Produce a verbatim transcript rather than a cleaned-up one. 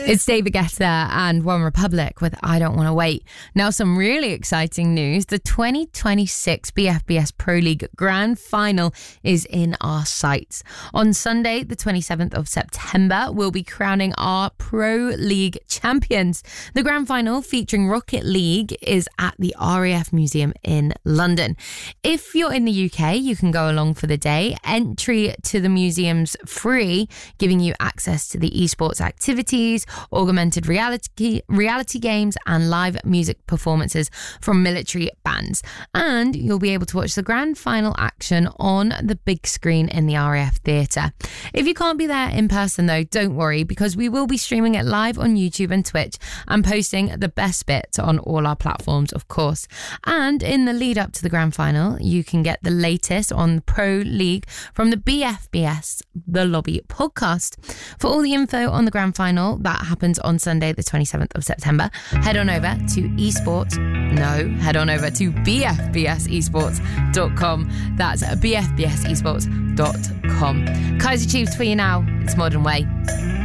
It's David Guetta and One Republic with I Don't Want to Wait. Now, some really exciting news. The twenty twenty-six B F B S Pro League Grand Final is in our sights. On Sunday, the twenty-seventh of September, we'll be crowning our Pro League champions. The Grand Final, featuring Rocket League, is at the R A F Museum in London. If you're in the U K, you can go along for the day. Entry to the museum's free, giving you access to the esports activities, augmented reality reality games and live music performances from military bands. And you'll be able to watch the grand final action on the big screen in the R A F Theatre. If you can't be there in person though, don't worry, because we will be streaming it live on YouTube and Twitch and posting the best bits on all our platforms, of course. And in the lead up to the grand final, you can get the latest on the Pro League from the B F B S The Lobby podcast. For all the info on the grand final that happens on Sunday the twenty-seventh of September, head on over to esports no head on over to b f b s esports dot com. That's b f b s esports dot com. Kaiser Chiefs for you now. It's Modern Way.